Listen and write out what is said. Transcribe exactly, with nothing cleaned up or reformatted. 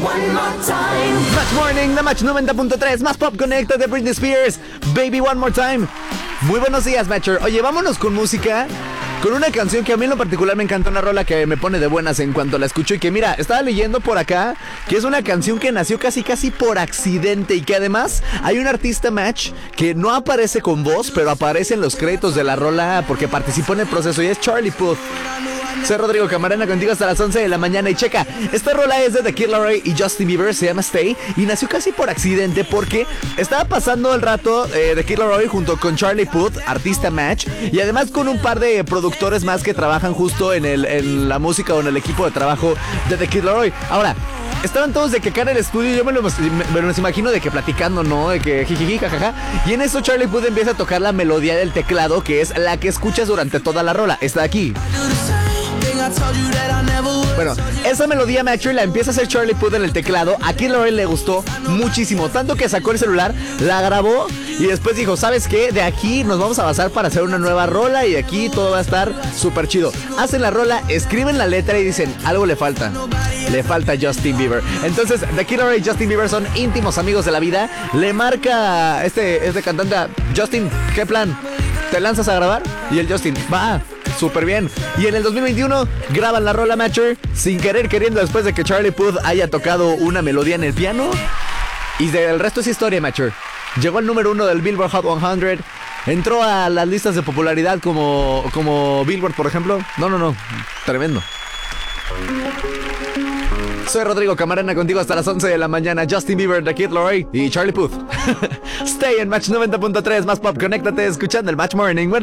Match Morning, la Match noventa punto tres, más pop connecta de Britney Spears, Baby One More Time. Muy buenos días, Matcher. Oye, vámonos con música, con una canción que a mí en lo particular me encanta, una rola que me pone de buenas en cuanto la escucho. Y que mira, estaba leyendo por acá que es una canción que nació casi casi por accidente. Y que además hay un artista, Match, que no aparece con voz, pero aparece en los créditos de la rola porque participó en el proceso, y es Charlie Puth. Soy Rodrigo Camarena, contigo hasta las once de la mañana. Y checa, esta rola es de The Kid Laroi y Justin Bieber, se llama Stay. Y nació casi por accidente porque estaba pasando el rato eh, The Kid Laroi junto con Charlie Puth, artista Match, y además con un par de productores más que trabajan justo en, el, en la música o en el equipo de trabajo de The Kid Laroi. Ahora, estaban todos de que acá en el estudio, yo me, lo, me, me los imagino de que platicando, ¿no? De que jijiji, jajaja. Y en eso Charlie Puth empieza a tocar la melodía del teclado, que es la que escuchas durante toda la rola. Está aquí. Bueno, esa melodía, Matcher, la empieza a hacer Charlie Puth en el teclado. A Kid Laroi le gustó muchísimo, tanto que sacó el celular, la grabó y después dijo, ¿sabes qué? De aquí nos vamos a basar para hacer una nueva rola y de aquí todo va a estar súper chido. Hacen la rola, escriben la letra y dicen, algo le falta. Le falta Justin Bieber. Entonces, The Kid Laroi y Justin Bieber son íntimos amigos de la vida. Le marca este, este cantante a Justin, ¿qué plan? ¿Te lanzas a grabar? Y el Justin, va, súper bien. Y en el dos mil veintiuno graban la rola, Matcher, sin querer queriendo, después de que Charlie Puth haya tocado una melodía en el piano. Y el resto es historia, Matcher. Llegó al número uno del Billboard Hot cien. Entró a las listas de popularidad como, como Billboard, por ejemplo. No, no, no, tremendo. Soy Rodrigo Camarena, contigo hasta las once de la mañana. Justin Bieber, The Kid Laroi y Charlie Puth. Stay en Match noventa punto tres, más pop, conéctate escuchando el Match Morning. Bueno,